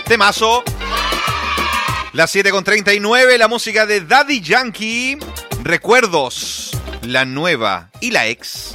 Temazo. Las 7:39, la música de Daddy Yankee. Recuerdos, la nueva y la ex.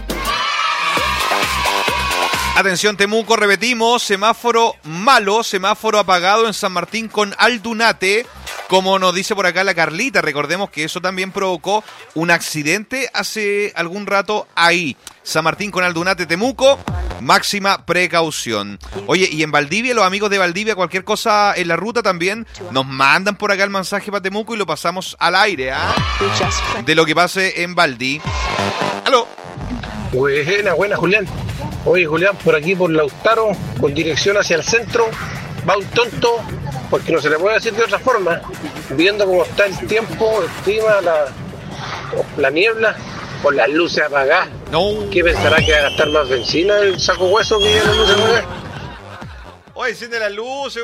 Atención Temuco, repetimos, semáforo malo, semáforo apagado en San Martín con Aldunate. Como nos dice por acá la Carlita, recordemos que eso también provocó un accidente hace algún rato ahí. San Martín con Aldunate, Temuco, máxima precaución. Oye, y en Valdivia, los amigos de Valdivia, cualquier cosa en la ruta también nos mandan por acá el mensaje para Temuco y lo pasamos al aire, de lo que pase en Valdí. ¡Aló! Buena, Julián. Oye, Julián, por aquí, por Lautaro, con dirección hacia el centro, va un tonto, porque no se le puede decir de otra forma, viendo cómo está el tiempo, el clima, la niebla, con las luces apagadas. No. ¿Qué pensará que va a gastar más benzina el saco hueso que las luces apagadas? Oye, enciende las luces,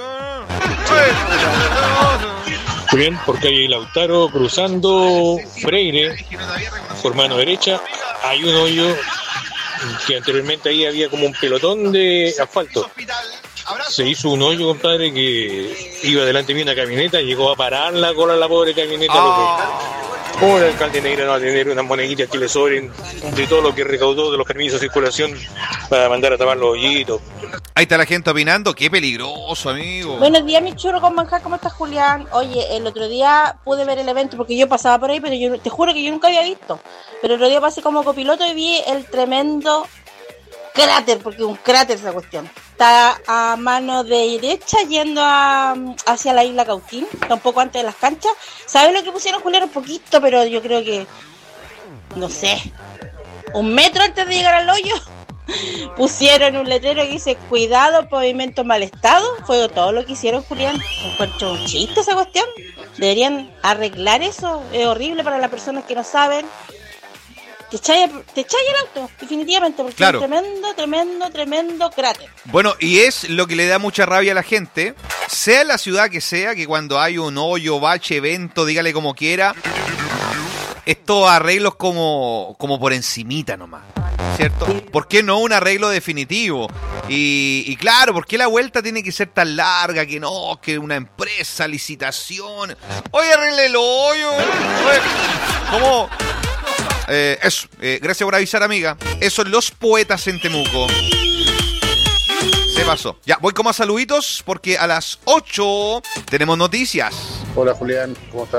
Julián, por calle Lautaro, cruzando Freire, por mano derecha, hay un hoyo que anteriormente ahí había como un pelotón de asfalto. Se hizo un hoyo, compadre, que iba delante de una camioneta, llegó a parar la cola la pobre camioneta. Por el alcalde Neira no va a tener unas moneditas que le sobren de todo lo que recaudó de los permisos de circulación para mandar a tapar los hoyitos. Ahí está la gente opinando, qué peligroso, amigo. Buenos días, mi churro con manjar, ¿cómo estás, Julián? Oye, el otro día pude ver el evento porque yo pasaba por ahí, pero yo te juro que yo nunca había visto. Pero el otro día pasé como copiloto y vi el tremendo cráter, porque es un cráter esa cuestión. Está a mano derecha yendo hacia la isla Cautín, está un poco antes de las canchas. ¿Sabes lo que pusieron, Julián? Un poquito, pero yo creo que, no sé, 1 metro antes de llegar al hoyo. Pusieron un letrero que dice cuidado, pavimento mal estado. Fue todo lo que hicieron, Julián. Encuentro un chiste esa cuestión. Deberían arreglar eso. Es horrible para las personas que no saben. Te echáis el auto, definitivamente, porque claro. Es un tremendo cráter. Bueno, y es lo que le da mucha rabia a la gente, sea la ciudad que sea, que cuando hay un hoyo, bache, evento, dígale como quiera, estos arreglos como por encimita nomás, ¿cierto? ¿Por qué no un arreglo definitivo? Y claro, ¿por qué la vuelta tiene que ser tan larga? Que no, que una empresa, licitación. Oye, arregle el hoyo. Oye, ¿cómo? Eso, gracias por avisar, amiga. Eso, los poetas en Temuco. Se pasó. Ya, voy con más saluditos porque a las 8 tenemos noticias. Hola, Julián, ¿cómo estás?